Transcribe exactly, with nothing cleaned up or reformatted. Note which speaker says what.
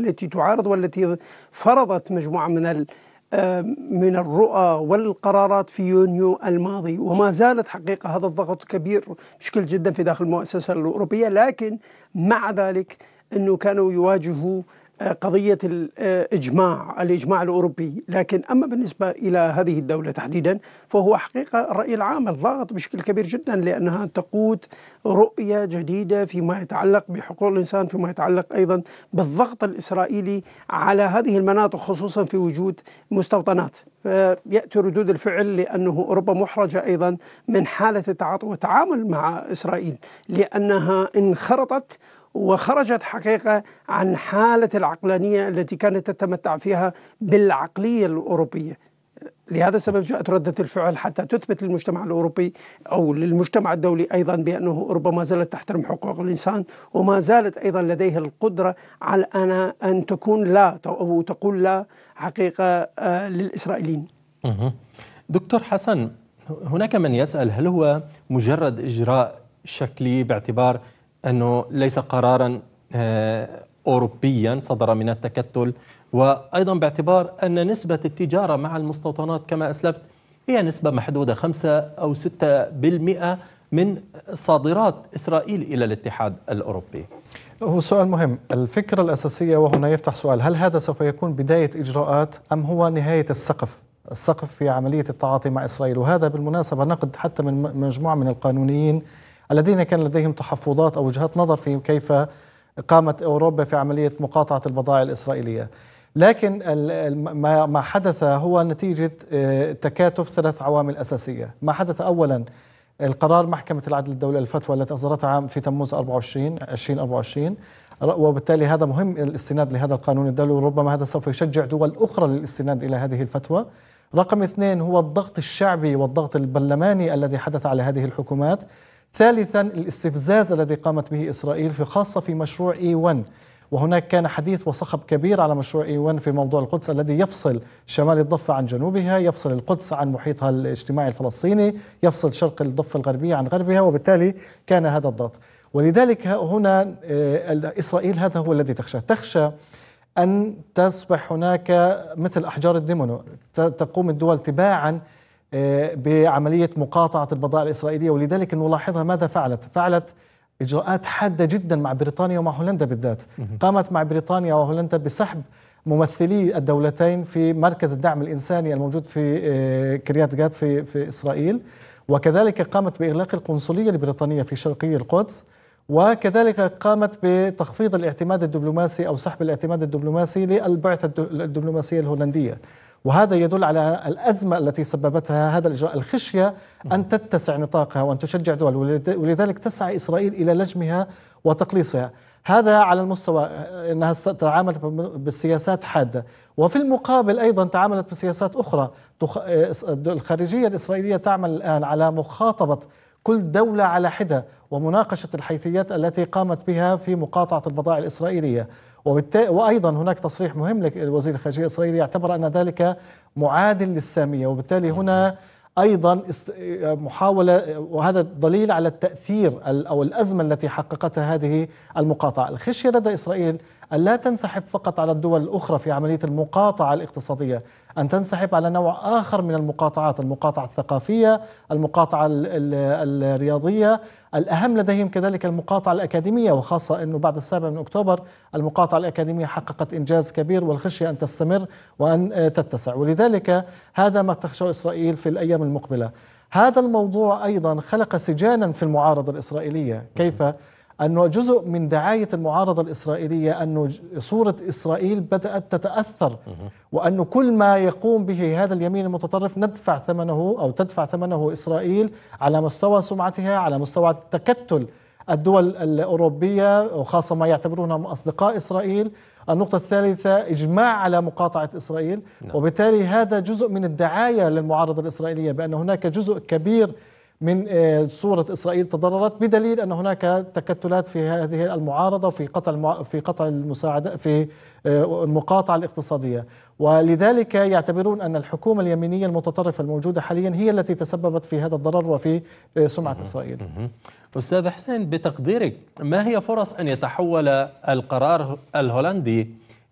Speaker 1: والتي تعارض والتي فرضت مجموعة من ال من الرؤى والقرارات في يونيو الماضي، وما زالت حقيقة هذا الضغط كبير مشكل جدا في داخل المؤسسة الأوروبية. لكن مع ذلك أنه كانوا يواجهوا قضية الإجماع الإجماع الأوروبي. لكن أما بالنسبة إلى هذه الدولة تحديدا فهو حقيقة الرأي العام الضاغط بشكل كبير جدا، لأنها تقود رؤية جديدة فيما يتعلق بحقوق الإنسان، فيما يتعلق أيضا بالضغط الإسرائيلي على هذه المناطق خصوصا في وجود مستوطنات. فيأتي ردود الفعل لأنه أوروبا محرجة أيضا من حالة التعاطي والتعامل مع إسرائيل، لأنها انخرطت وخرجت حقيقة عن حالة العقلانية التي كانت تتمتع فيها بالعقلية الأوروبية. لهذا السبب جاءت ردة الفعل حتى تثبت للمجتمع الأوروبي أو للمجتمع الدولي أيضا بأنه أوروبا ما زالت تحترم حقوق الإنسان، وما زالت أيضا لديها القدرة على أن أن تكون لا أو تقول لا حقيقة للإسرائيليين.
Speaker 2: دكتور حسن، هناك من يسأل هل هو مجرد إجراء شكلي باعتبار أنه ليس قرارا أوروبيا صدر من التكتل، وأيضا باعتبار أن نسبة التجارة مع المستوطنات كما أسلفت هي نسبة محدودة خمسة أو ستة بالمئة من صادرات إسرائيل إلى الاتحاد الأوروبي؟
Speaker 3: هو سؤال مهم. الفكرة الأساسية وهنا يفتح سؤال: هل هذا سوف يكون بداية إجراءات أم هو نهاية السقف السقف في عملية التعاطي مع إسرائيل؟ وهذا بالمناسبة نقد حتى من مجموعة من القانونيين الذين كان لديهم تحفظات أو وجهات نظر في كيف قامت أوروبا في عملية مقاطعة البضائع الإسرائيلية. لكن ما حدث هو نتيجة تكاتف ثلاث عوامل أساسية. ما حدث أولا القرار محكمة العدل الدولية الفتوى التي أصدرتها عام في تموز أربعة وعشرين ألفين وأربعة وعشرين، وبالتالي هذا مهم الاستناد لهذا القانون الدولي، وربما هذا سوف يشجع دول أخرى للاستناد إلى هذه الفتوى. رقم اثنين هو الضغط الشعبي والضغط البرلماني الذي حدث على هذه الحكومات. ثالثا الاستفزاز الذي قامت به إسرائيل في خاصة في مشروع إي واحد، وهناك كان حديث وصخب كبير على مشروع إي واحد في موضوع القدس الذي يفصل شمال الضفة عن جنوبها، يفصل القدس عن محيطها الاجتماعي الفلسطيني، يفصل شرق الضفة الغربية عن غربها، وبالتالي كان هذا الضغط. ولذلك هنا إسرائيل هذا هو الذي تخشى تخشى أن تصبح هناك مثل أحجار الدمنو، تقوم الدول تباعا بعملية مقاطعة البضائع الإسرائيلية. ولذلك نلاحظها ماذا فعلت؟ فعلت إجراءات حادة جدا مع بريطانيا ومع هولندا بالذات. قامت مع بريطانيا وهولندا بسحب ممثلي الدولتين في مركز الدعم الإنساني الموجود في كريات جات في, في إسرائيل، وكذلك قامت بإغلاق القنصلية البريطانية في شرقي القدس، وكذلك قامت بتخفيض الاعتماد الدبلوماسي أو سحب الاعتماد الدبلوماسي للبعثة الدبلوماسية الهولندية. وهذا يدل على الأزمة التي سببتها هذا الإجراء، الخشية أن تتسع نطاقها وأن تشجع دول، ولذلك تسعى إسرائيل إلى لجمها وتقليصها. هذا على المستوى أنها تعاملت بالسياسات حادة، وفي المقابل أيضا تعاملت بسياسات أخرى. الخارجية الإسرائيلية تعمل الآن على مخاطبة كل دولة على حدة ومناقشة الحيثيات التي قامت بها في مقاطعة البضائع الإسرائيلية. وأيضا هناك تصريح مهم لوزير الخارجية الإسرائيلي يعتبر أن ذلك معادل للسامية، وبالتالي هنا أيضا محاولة، وهذا دليل على التأثير أو الأزمة التي حققتها هذه المقاطعة. الخشية لدى إسرائيل أن لا تنسحب فقط على الدول الأخرى في عملية المقاطعة الاقتصادية، أن تنسحب على نوع آخر من المقاطعات، المقاطعة الثقافية، المقاطعة الرياضية، الأهم لديهم كذلك المقاطعة الأكاديمية، وخاصة أنه بعد السابع من أكتوبر المقاطعة الأكاديمية حققت إنجاز كبير، والخشية أن تستمر وأن تتسع. ولذلك هذا ما تخشى إسرائيل في الأيام المقبلة. هذا الموضوع أيضا خلق سجانا في المعارضة الإسرائيلية. كيف؟ أنه جزء من دعاية المعارضة الإسرائيلية أنه صورة إسرائيل بدأت تتأثر، وأنه كل ما يقوم به هذا اليمين المتطرف ندفع ثمنه أو تدفع ثمنه إسرائيل على مستوى سمعتها، على مستوى تكتل الدول الأوروبية وخاصة ما يعتبرونهم أصدقاء إسرائيل. النقطة الثالثة إجماع على مقاطعة إسرائيل، وبالتالي هذا جزء من الدعاية للمعارضة الإسرائيلية بأن هناك جزء كبير من صورة إسرائيل تضررت، بدليل أن هناك تكتلات في هذه المعارضة في قطع في قطع المساعدة في المقاطعة الاقتصادية. ولذلك يعتبرون أن الحكومة اليمينية المتطرفة الموجودة حاليا هي التي تسببت في هذا الضرر وفي سمعة إسرائيل.
Speaker 2: أستاذ حسين، بتقديرك ما هي فرص أن يتحول القرار الهولندي